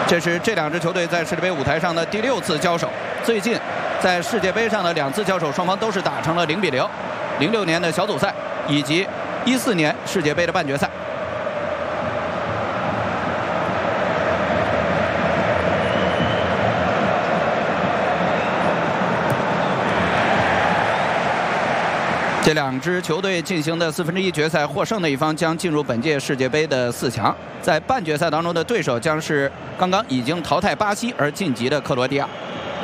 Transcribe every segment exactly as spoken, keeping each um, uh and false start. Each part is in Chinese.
这是这两支球队在世界杯舞台上的第六次交手。最近在世界杯上的两次交手，双方都是打成了零比零。零六年的小组赛以及一四年世界杯的半决赛。这两支球队进行的四分之一决赛，获胜的一方将进入本届世界杯的四强。在半决赛当中的对手将是刚刚已经淘汰巴西而晋级的克罗地亚。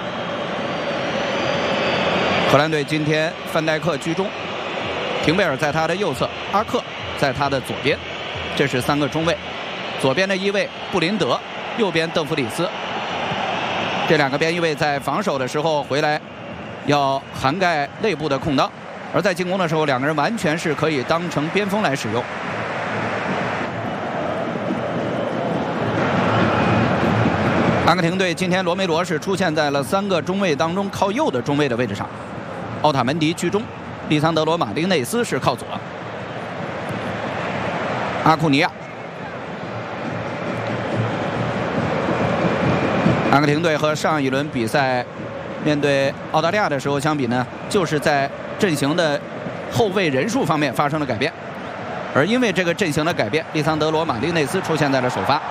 荷兰队今天范戴克居中，廷贝尔在他的右侧，阿克在他的左边，这是三个中卫。左边的一位布林德，右边邓弗里斯。这两个边翼位在防守的时候回来，要涵盖内部的空当。而在进攻的时候，两个人完全是可以当成边锋来使用。阿根廷队今天罗梅罗是出现在了三个中卫当中靠右的中卫的位置上，奥塔门迪居中，利桑德罗·马丁内斯是靠左，阿库尼亚。阿根廷队和上一轮比赛面对澳大利亚的时候相比呢，就是在阵型的后卫人数方面发生了改变，而因为这个阵型的改变，利桑德罗·马丁内斯出现在了首发。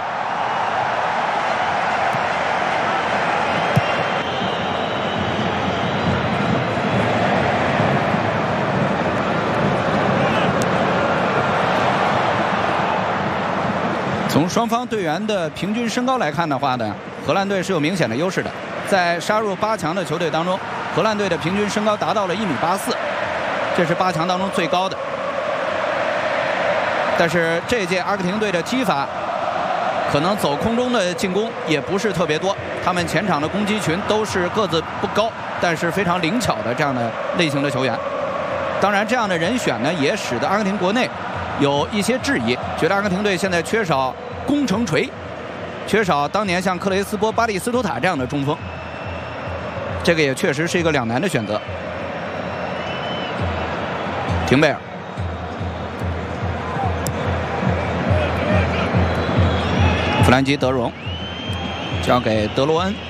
从双方队员的平均身高来看的话呢，荷兰队是有明显的优势的。在杀入八强的球队当中，荷兰队的平均身高达到了一米八四，这是八强当中最高的。但是这届阿根廷队的踢法，可能走空中的进攻也不是特别多，他们前场的攻击群都是个子不高，但是非常灵巧的这样的类型的球员。当然，这样的人选呢，也使得阿根廷国内有一些质疑，觉得阿根廷队现在缺少攻城锤，缺少当年像克雷斯波、巴蒂斯图塔这样的中锋。这个也确实是一个两难的选择。廷贝尔，弗兰基·德容交给德罗恩。